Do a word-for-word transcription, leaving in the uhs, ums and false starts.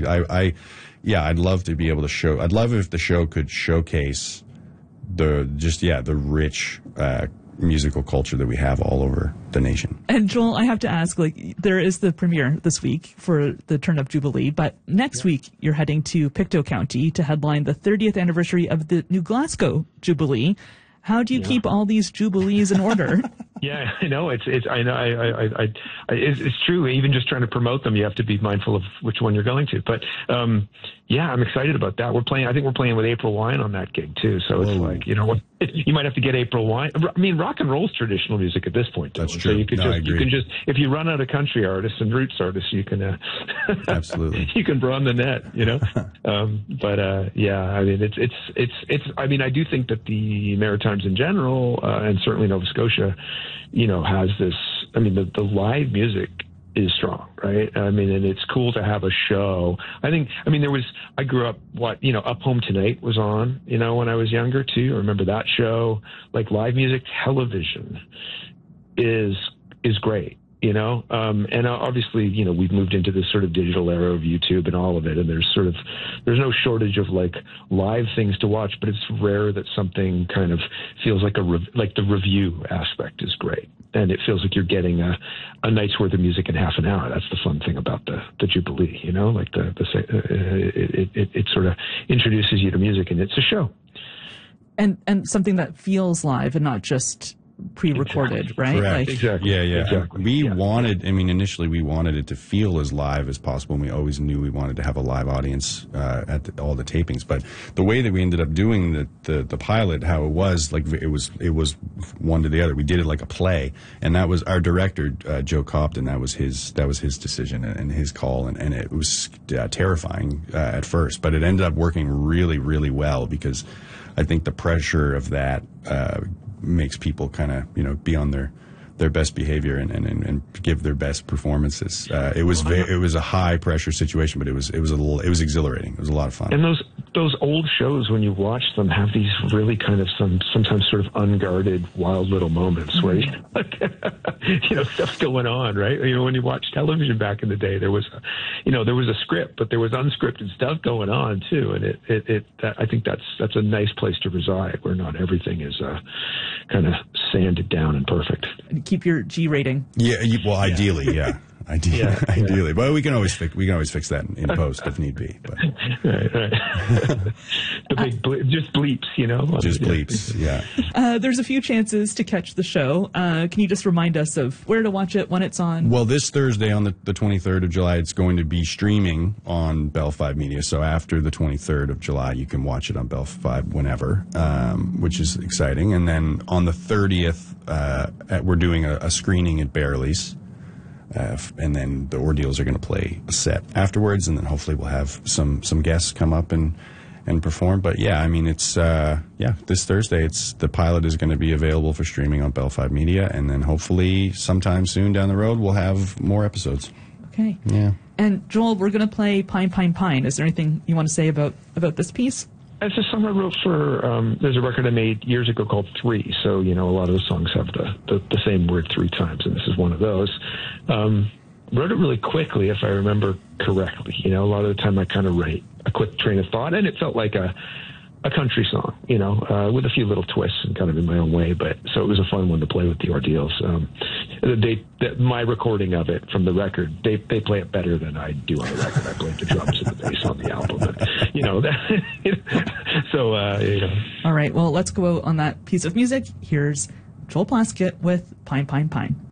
I, I, yeah, I'd love to be able to show. I'd love if the show could showcase the just yeah the rich uh, musical culture that we have all over the nation. And Joel, I have to ask, like, there is the premiere this week for the Turn Up Jubilee, but next yeah. week you're heading to Pictou County to headline the thirtieth anniversary of the New Glasgow Jubilee. How do you yeah. keep all these jubilees in order? Yeah, I know it's it's I know I I, I, I it's, it's true. Even just trying to promote them, you have to be mindful of which one you're going to. But um, yeah, I'm excited about that. We're playing. I think we're playing with April Wine on that gig too. So it's Whoa. like you know, you might have to get April Wine. I mean, rock and roll's traditional music at this point. That's though. true. So you can no, just you can just if you run out of country artists and roots artists, you can uh, absolutely you can broaden the net. You know, um, but uh, yeah, I mean, it's it's it's it's. I mean, I do think that the Maritimes in general, uh, and certainly Nova Scotia, you know, has this, I mean, the, the live music is strong, right? I mean, and it's cool to have a show. I think, I mean, there was, I grew up, what, you know, Up Home Tonight was on, you know, when I was younger too. I remember that show. Like live music television is, is great. You know, um, and obviously, you know, we've moved into this sort of digital era of YouTube and all of it. And there's sort of, there's no shortage of like live things to watch, but it's rare that something kind of feels like a, rev- like the review aspect is great. And it feels like you're getting a, a night's worth of music in half an hour. That's the fun thing about the, the Jubilee, you know, like the, the uh, it, it, it sort of introduces you to music and it's a show. And, and something that feels live and not just pre-recorded, exactly. right? Correct. Like, exactly. Yeah, yeah. Exactly. We yeah. wanted, I mean, initially we wanted it to feel as live as possible, and we always knew we wanted to have a live audience uh, at the, all the tapings. But the way that we ended up doing the, the, the pilot, how it was, like, it was it was one to the other. We did it like a play, and that was our director, uh, Joe Copton, that was his that was his decision and his call, and, and it was uh, terrifying uh, at first, but it ended up working really, really well because I think the pressure of that uh, makes people kind of, you know, be on their, their best behavior and, and, and give their best performances. Uh, it was ve- it was a high pressure situation, but it was it was a little, it was exhilarating. It was a lot of fun. And those those old shows, when you watch them, have these really kind of some sometimes sort of unguarded, wild little moments where you, like, you know, stuff's going on, right? You know, when you watch television back in the day, there was, a, you know, there was a script, but there was unscripted stuff going on too, and it it, it that, I think that's that's a nice place to reside, where not everything is uh, kind of sanded down and perfect. And keep your G rating. Yeah, you, well, ideally, yeah. Ideally, Yeah, yeah. ideally, but we can always fix we can always fix that in, in post if need be. But right, right. The big ble- just bleeps, you know. just bleeps, yeah. Uh, there's a few chances to catch the show. Uh, can you just remind us of where to watch it, when it's on? Well, this Thursday on the, the twenty-third of July, it's going to be streaming on Bell five Media. So after the twenty-third of July, you can watch it on Bell five whenever, um, which is exciting. And then on the thirtieth, uh, at, we're doing a, a screening at Bearley's. Uh, and then the Ordeals are going to play a set afterwards, and then hopefully we'll have some, some guests come up and, and perform. But yeah, I mean, it's uh, yeah, this Thursday. It's the pilot is going to be available for streaming on Bell five Media, and then hopefully sometime soon down the road we'll have more episodes. Okay. Yeah. And Joel, we're going to play Pine, Pine, Pine. Is there anything you want to say about about this piece? It's a song I wrote for, um, there's a record I made years ago called Three. So, you know, a lot of the songs have the, the, the same word three times, and this is one of those. Um, wrote it really quickly, if I remember correctly. You know, a lot of the time I kind of write a quick train of thought, and it felt like a, a country song, you know, uh, with a few little twists and kind of in my own way. But so it was a fun one to play with the Ordeals. Um, they, they, my recording of it from the record, they they play it better than I do on the record. I played the drums and the bass on the album, but, you know, that, so uh, you know. All right, well, let's go out on that piece of music. Here's Joel Plaskett with Pine, Pine, Pine.